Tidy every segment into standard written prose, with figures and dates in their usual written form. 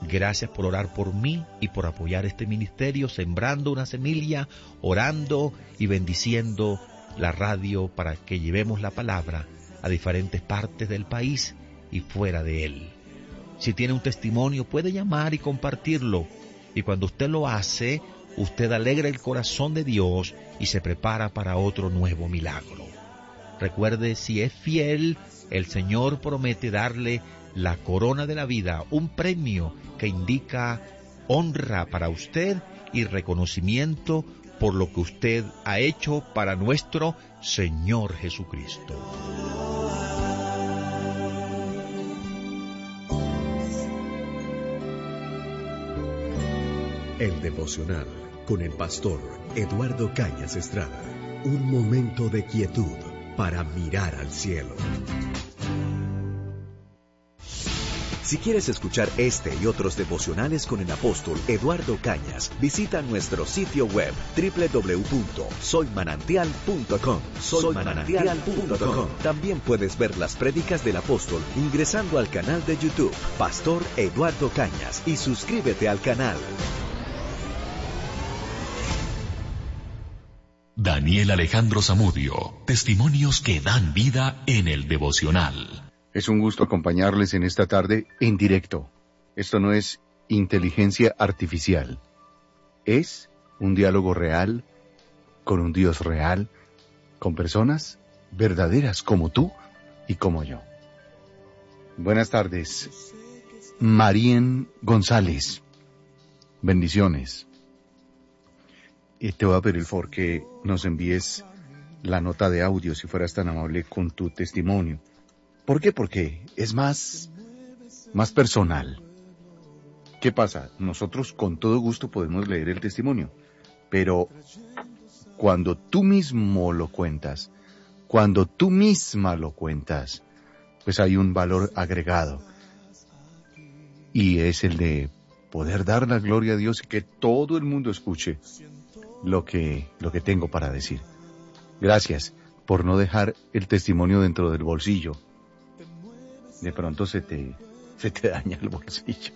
Gracias por orar por mí y por apoyar este ministerio, sembrando una semilla, orando y bendiciendo la radio para que llevemos la palabra a diferentes partes del país y fuera de él. Si tiene un testimonio, puede llamar y compartirlo. Y cuando usted lo hace, usted alegra el corazón de Dios y se prepara para otro nuevo milagro. Recuerde, si es fiel, el Señor promete darle la corona de la vida, un premio que indica honra para usted y reconocimiento por lo que usted ha hecho para nuestro Señor Jesucristo. El devocional con el pastor Eduardo Cañas Estrada. Un momento de quietud para mirar al cielo. Si quieres escuchar este y otros devocionales con el apóstol Eduardo Cañas, visita nuestro sitio web www.soymanantial.com. Soymanantial.com. También puedes ver las prédicas del apóstol ingresando al canal de YouTube Pastor Eduardo Cañas y suscríbete al canal. Daniel Alejandro Zamudio, testimonios que dan vida en el devocional. Es un gusto acompañarles en esta tarde en directo. Esto no es inteligencia artificial. Es un diálogo real, con un Dios real, con personas verdaderas como tú y como yo. Buenas tardes, Marien González. Bendiciones. Y te voy a pedir el favor que nos envíes la nota de audio, si fueras tan amable, con tu testimonio. ¿Por qué? Porque es más personal. ¿Qué pasa? Nosotros con todo gusto podemos leer el testimonio, pero cuando tú mismo lo cuentas, cuando tú misma lo cuentas, pues hay un valor agregado. Y es el de poder dar la gloria a Dios y que todo el mundo escuche lo que tengo para decir. Gracias por no dejar el testimonio dentro del bolsillo. De pronto se te daña el bolsillo.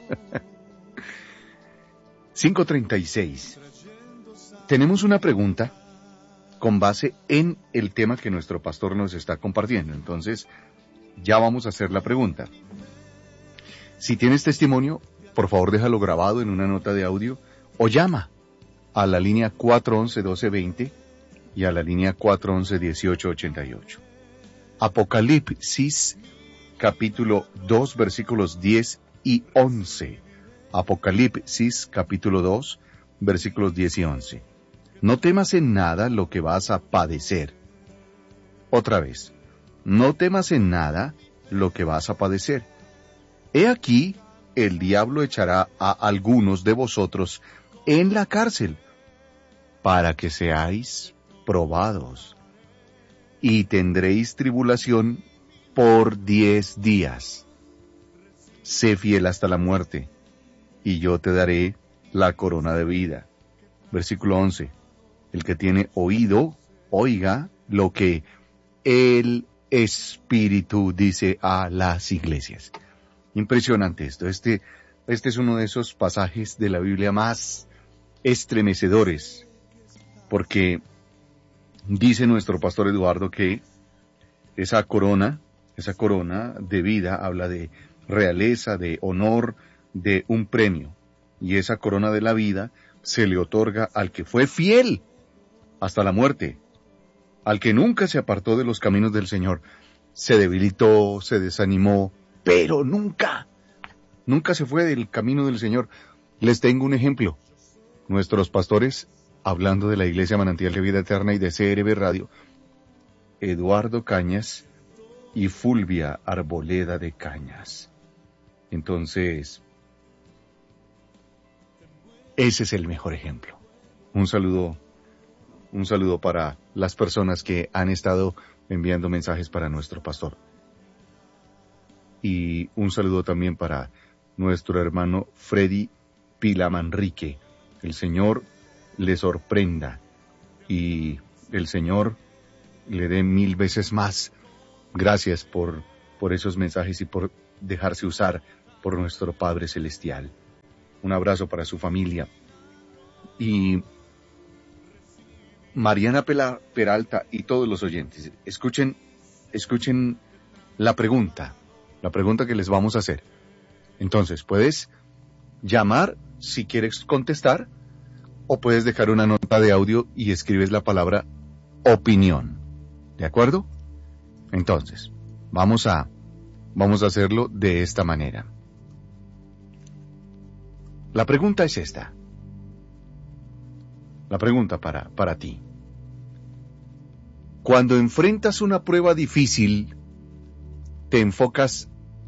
5:36. Tenemos una pregunta con base en el tema que nuestro pastor nos está compartiendo. Entonces, ya vamos a hacer la pregunta. Si tienes testimonio, por favor déjalo grabado en una nota de audio o llama a la línea 411-1220 y a la línea 411-1888. Apocalipsis capítulo 2, versículos 10 y 11. Apocalipsis, capítulo 2, versículos 10 y 11. No temas en nada lo que vas a padecer. Otra vez. No temas en nada lo que vas a padecer. He aquí, el diablo echará a algunos de vosotros en la cárcel, para que seáis probados, y tendréis tribulación por 10 días. Sé fiel hasta la muerte, y yo te daré la corona de vida. Versículo 11. El que tiene oído, oiga lo que el Espíritu dice a las iglesias. Impresionante esto. Este es uno de esos pasajes de la Biblia más estremecedores, porque dice nuestro pastor Eduardo que esa corona de vida habla de realeza, de honor, de un premio. Y esa corona de la vida se le otorga al que fue fiel hasta la muerte, al que nunca se apartó de los caminos del Señor. Se debilitó, se desanimó, pero nunca se fue del camino del Señor. Les tengo un ejemplo. Nuestros pastores, hablando de la Iglesia Manantial de Vida Eterna y de CRB Radio, Eduardo Cañas y Fulvia Arboleda de Cañas. Entonces, ese es el mejor ejemplo. Un saludo para las personas que han estado enviando mensajes para nuestro pastor. Y un saludo también para nuestro hermano Freddy Pilamanrique. El Señor le sorprenda y el Señor le dé 1000 veces más. Gracias por esos mensajes y por dejarse usar por nuestro Padre Celestial. Un abrazo para su familia. Y Mariana Peralta y todos los oyentes, escuchen la pregunta que les vamos a hacer. Entonces, puedes llamar si quieres contestar, o puedes dejar una nota de audio y escribes la palabra opinión. ¿De acuerdo? Entonces, vamos a hacerlo de esta manera. La pregunta es esta. La pregunta para ti. Cuando enfrentas una prueba difícil, ¿te enfocas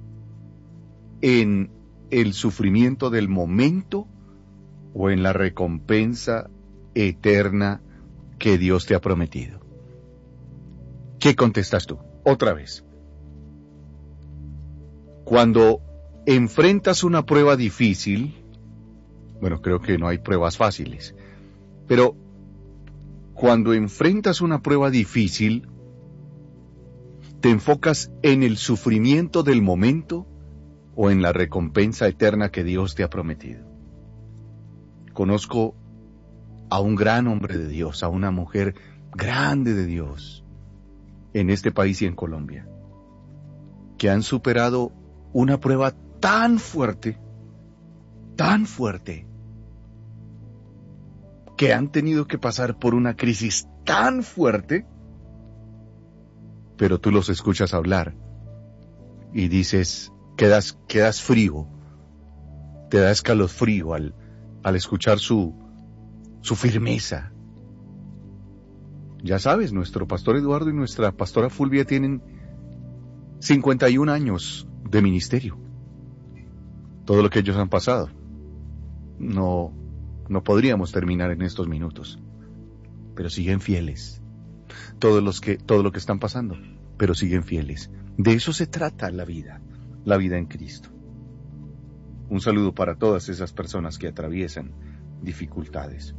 en el sufrimiento del momento o en la recompensa eterna que Dios te ha prometido? ¿Qué contestas tú? Otra vez. Cuando enfrentas una prueba difícil, bueno, creo que no hay pruebas fáciles, pero cuando enfrentas una prueba difícil, ¿te enfocas en el sufrimiento del momento o en la recompensa eterna que Dios te ha prometido? Conozco a un gran hombre de Dios, a una mujer grande de Dios en este país y en Colombia, que han superado una prueba tan fuerte, que han tenido que pasar por una crisis tan fuerte, pero tú los escuchas hablar y dices, quedas frío, te da escalofrío al escuchar su firmeza. Ya sabes, nuestro pastor Eduardo y nuestra pastora Fulvia tienen 51 años de ministerio. Todo lo que ellos han pasado, no podríamos terminar en estos minutos, pero siguen fieles. Todo lo que están pasando, pero siguen fieles. De eso se trata la vida en Cristo. Un saludo para todas esas personas que atraviesan dificultades.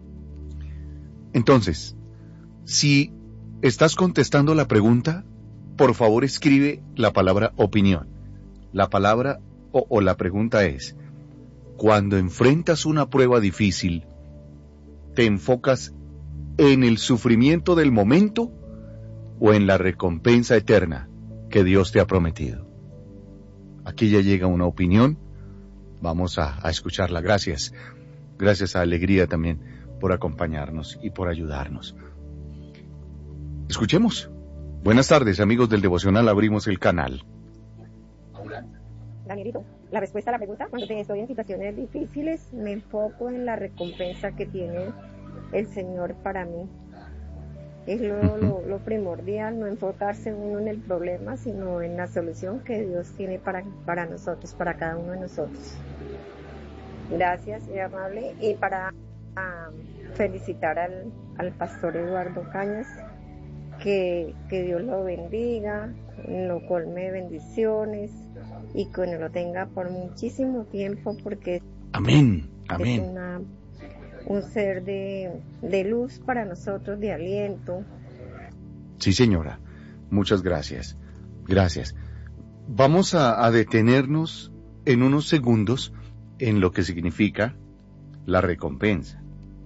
Entonces, si estás contestando la pregunta, por favor escribe la palabra opinión. La palabra o la pregunta es: cuando enfrentas una prueba difícil, ¿te enfocas en el sufrimiento del momento o en la recompensa eterna que Dios te ha prometido? Aquí ya llega una opinión. Vamos a escucharla. Gracias. Gracias a Alegría también por acompañarnos y por ayudarnos. Escuchemos. Buenas tardes, amigos del Devocional. Abrimos el canal. Danielito, la respuesta a la pregunta: cuando estoy en situaciones difíciles, me enfoco en la recompensa que tiene el Señor para mí. Es lo primordial, no enfocarse uno en el problema, sino en la solución que Dios tiene para nosotros, para cada uno de nosotros. Gracias, muy amable. Y para felicitar al pastor Eduardo Cañas, que Dios lo bendiga, lo colme de bendiciones y que lo tenga por muchísimo tiempo, porque amén. Es un ser de luz para nosotros, de aliento. Sí, señora. Muchas gracias. Gracias. Vamos a detenernos en unos segundos en lo que significa la recompensa.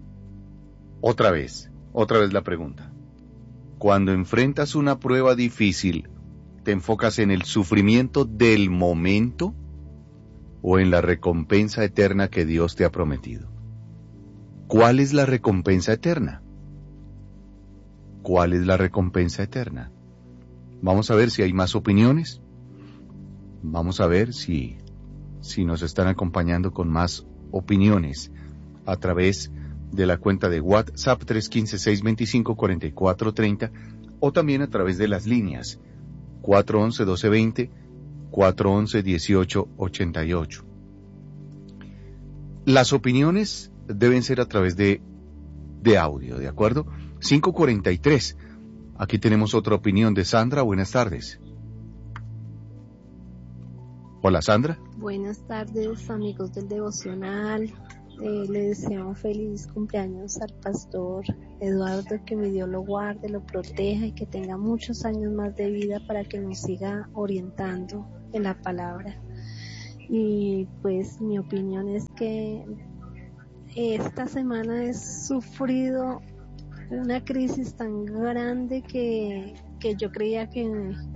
Otra vez la pregunta. Cuando enfrentas una prueba difícil, ¿te enfocas en el sufrimiento del momento o en la recompensa eterna que Dios te ha prometido? ¿Cuál es la recompensa eterna? ¿Cuál es la recompensa eterna? Vamos a ver si hay más opiniones. Vamos a ver si nos están acompañando con más opiniones a través de la cuenta de WhatsApp 315-625-4430 o también a través de las líneas 411-1220, 411-1888. Las opiniones deben ser a través de audio, ¿de acuerdo? 5:43. Aquí tenemos otra opinión de Sandra. Buenas tardes. Hola, Sandra. Buenas tardes, amigos del Devocional. Le deseo un feliz cumpleaños al pastor Eduardo, que mi Dios lo guarde, lo proteja y que tenga muchos años más de vida para que nos siga orientando en la palabra. Y pues mi opinión es que esta semana he sufrido una crisis tan grande que yo creía que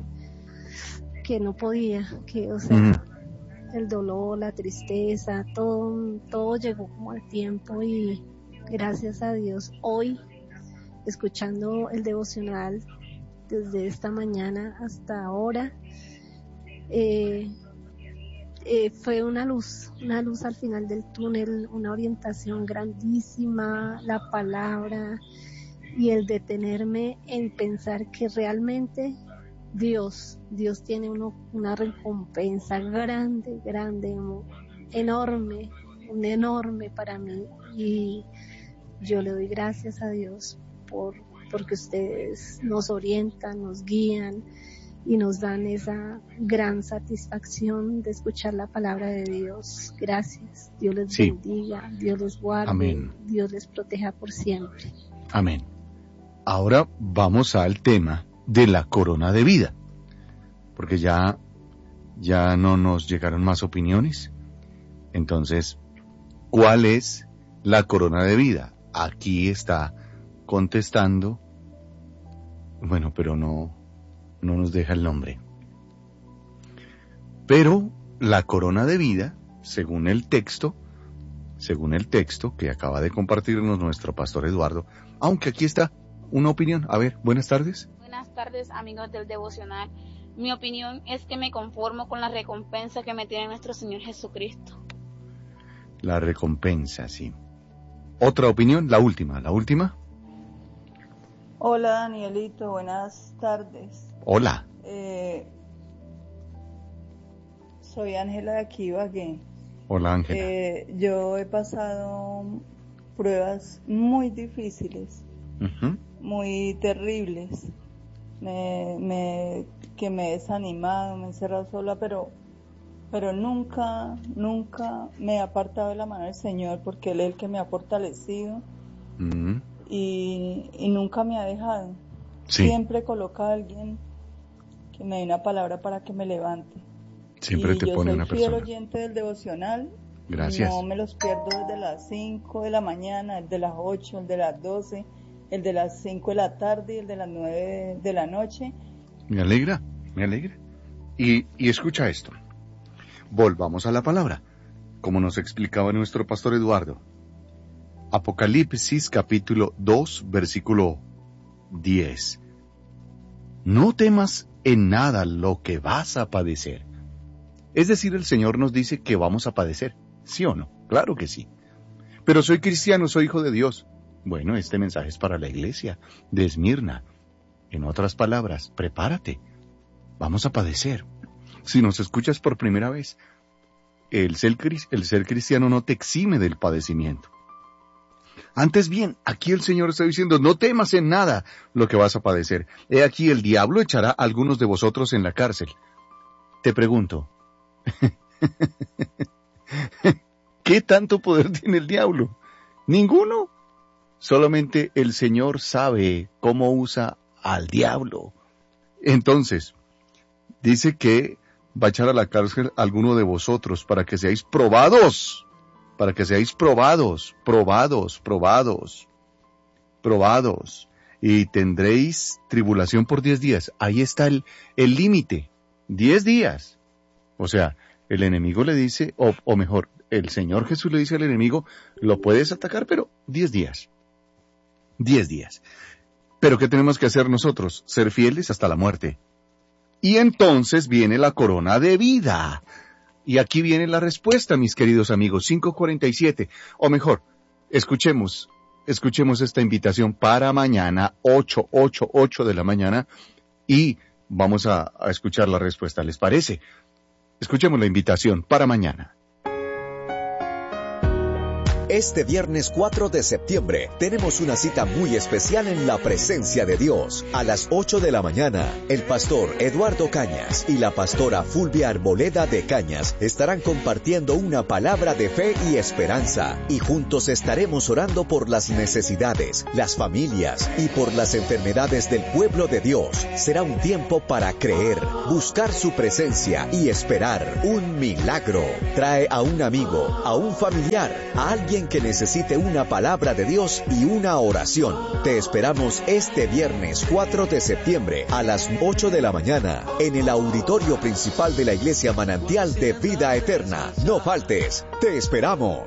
no podía, que, o sea, el dolor, la tristeza, todo llegó como al tiempo, y gracias a Dios hoy, escuchando el devocional desde esta mañana hasta ahora, fue una luz al final del túnel, una orientación grandísima, la palabra y el detenerme en pensar que realmente Dios tiene una recompensa grande, enorme para mí, y yo le doy gracias a Dios porque ustedes nos orientan, nos guían y nos dan esa gran satisfacción de escuchar la palabra de Dios. Gracias. Dios les bendiga, Dios les guarde, amén. Dios les proteja por siempre. Amén. Ahora vamos al tema de la corona de vida, porque ya no nos llegaron más opiniones. Entonces, ¿cuál es la corona de vida? Aquí está contestando, bueno, pero no nos deja el nombre. Pero la corona de vida, según el texto que acaba de compartirnos nuestro pastor Eduardo, aunque aquí está una opinión. A ver, buenas tardes. Buenas tardes, amigos del devocional. Mi opinión es que me conformo con la recompensa que me tiene nuestro Señor Jesucristo. La recompensa, sí. ¿Otra opinión? La última. Hola, Danielito, buenas tardes. Hola. Soy Ángela de aquí, Ibagué. Hola, Ángela. Yo he pasado pruebas muy difíciles, muy terribles, que me he desanimado, me he encerrado sola, pero nunca me he apartado de la mano del Señor, porque Él es el que me ha fortalecido y nunca me ha dejado. Sí. Siempre coloca a alguien que me dé una palabra para que me levante. Siempre te pone una persona. Yo soy fiel oyente del devocional. Gracias. No me los pierdo desde las 5 de la mañana, el de las 8, el de las 12, el de las 5 de la tarde y el de las 9 de la noche. Me alegra. Y escucha esto. Volvamos a la palabra, como nos explicaba nuestro pastor Eduardo. Apocalipsis capítulo 2, versículo 10. No temas en nada lo que vas a padecer. Es decir, el Señor nos dice que vamos a padecer, ¿sí o no? Claro que sí. Pero soy cristiano, soy hijo de Dios. Bueno, este mensaje es para la iglesia de Esmirna. En otras palabras, prepárate. Vamos a padecer. Si nos escuchas por primera vez, el ser cristiano no te exime del padecimiento. Antes bien, aquí el Señor está diciendo, no temas en nada lo que vas a padecer. He aquí el diablo echará a algunos de vosotros en la cárcel. Te pregunto, ¿qué tanto poder tiene el diablo? Ninguno. Solamente el Señor sabe cómo usa al diablo. Entonces, dice que va a echar a la cárcel a alguno de vosotros para que seáis probados. Para que seáis probados. Y tendréis tribulación por 10 días. Ahí está el límite. 10 días. O sea, el enemigo le dice, o mejor, el Señor Jesús le dice al enemigo, lo puedes atacar, pero 10 días. 10 días. Pero ¿qué tenemos que hacer nosotros? Ser fieles hasta la muerte. Y entonces viene la corona de vida. Y aquí viene la respuesta, mis queridos amigos, 5:47. O mejor, escuchemos esta invitación para mañana, 8 de la mañana, y vamos a escuchar la respuesta, ¿les parece? Escuchemos la invitación para mañana. Este viernes 4 de septiembre tenemos una cita muy especial en la presencia de Dios. A las 8 de la mañana, el pastor Eduardo Cañas y la pastora Fulvia Arboleda de Cañas estarán compartiendo una palabra de fe y esperanza. Y juntos estaremos orando por las necesidades, las familias y por las enfermedades del pueblo de Dios. Será un tiempo para creer, buscar su presencia y esperar un milagro. Trae a un amigo, a un familiar, a alguien que necesite una palabra de Dios y una oración. Te esperamos este viernes 4 de septiembre a las 8 de la mañana en el auditorio principal de la Iglesia Manantial de Vida Eterna. No faltes, te esperamos.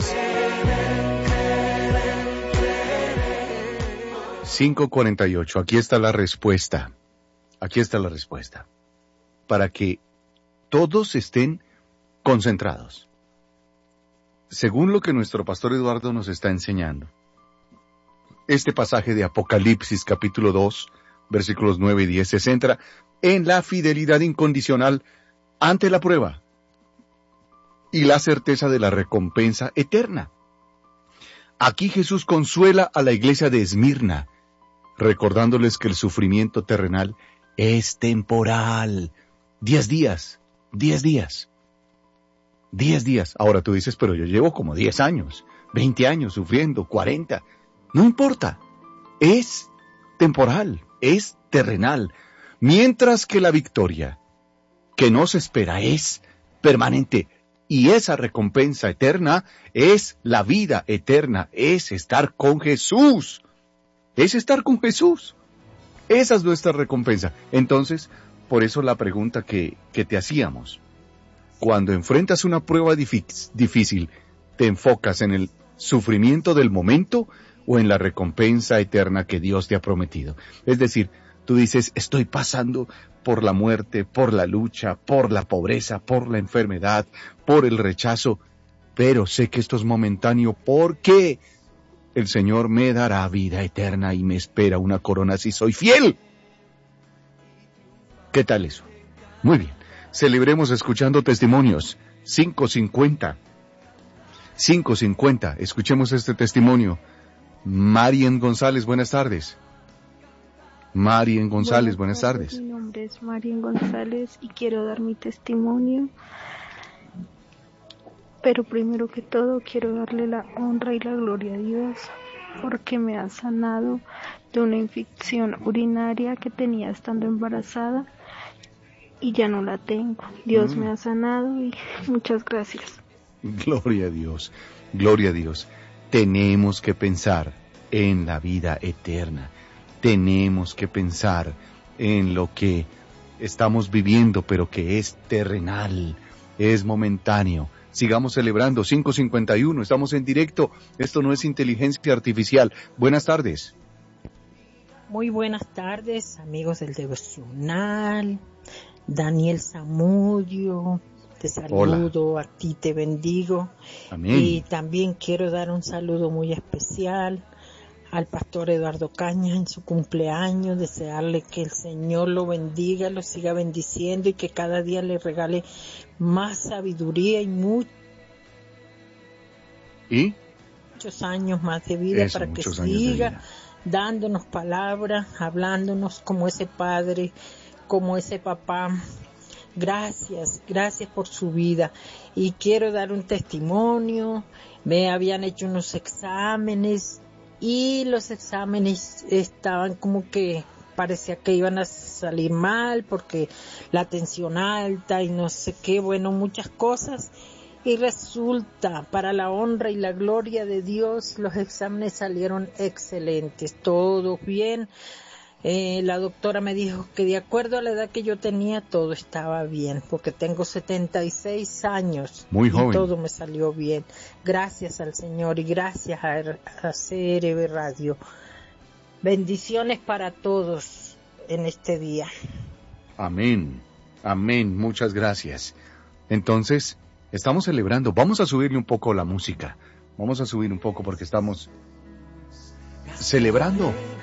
5:48. Aquí está la respuesta. Aquí está la respuesta. Para que todos estén concentrados. Según lo que nuestro pastor Eduardo nos está enseñando, este pasaje de Apocalipsis capítulo 2, versículos 9 y 10 se centra en la fidelidad incondicional ante la prueba y la certeza de la recompensa eterna. Aquí Jesús consuela a la iglesia de Esmirna, recordándoles que el sufrimiento terrenal es temporal. 10 días. 10 días. Ahora tú dices, pero yo llevo como 10 años, 20 años sufriendo, 40. No importa. Es temporal, es terrenal. Mientras que la victoria que nos espera es permanente. Y esa recompensa eterna es la vida eterna, es estar con Jesús. Es estar con Jesús. Esa es nuestra recompensa. Entonces, por eso la pregunta que te hacíamos. Cuando enfrentas una prueba difícil, ¿te enfocas en el sufrimiento del momento o en la recompensa eterna que Dios te ha prometido? Es decir, tú dices, estoy pasando por la muerte, por la lucha, por la pobreza, por la enfermedad, por el rechazo, pero sé que esto es momentáneo porque el Señor me dará vida eterna y me espera una corona si soy fiel. ¿Qué tal eso? Muy bien. Celebremos escuchando testimonios. 5:50. Escuchemos este testimonio. Marien González, buenas tardes. Marien González, buenas tardes. Mi nombre es Marien González y quiero dar mi testimonio. Pero primero que todo quiero darle la honra y la gloria a Dios porque me ha sanado de una infección urinaria que tenía estando embarazada. Y ya no la tengo. Dios me ha sanado y muchas gracias. Gloria a Dios, gloria a Dios. Tenemos que pensar en la vida eterna. Tenemos que pensar en lo que estamos viviendo, pero que es terrenal, es momentáneo. Sigamos celebrando. 5:51, estamos en directo. Esto no es inteligencia artificial. Buenas tardes. Muy buenas tardes, amigos del devocional. Daniel Zamudio, te saludo. Hola. A ti te bendigo. Amén. Y también quiero dar un saludo muy especial al pastor Eduardo Cañas en su cumpleaños, desearle que el Señor lo bendiga, lo siga bendiciendo y que cada día le regale más sabiduría y muchos años más de vida. Eso, para que siga dándonos palabras, hablándonos como ese padre, como ese papá. Gracias por su vida. Y quiero dar un testimonio. Me habían hecho unos exámenes y los exámenes estaban como que parecía que iban a salir mal porque la tensión alta y no sé qué, bueno, muchas cosas. Y resulta, para la honra y la gloria de Dios, los exámenes salieron excelentes, todo bien. La doctora me dijo que de acuerdo a la edad que yo tenía, todo estaba bien, porque tengo 76 años. Muy joven. Y todo me salió bien. Gracias al Señor y gracias a CRB Radio. Bendiciones para todos en este día. Amén. Amén. Muchas gracias. Entonces, estamos celebrando. Vamos a subirle un poco la música. Vamos a subir un poco porque estamos celebrando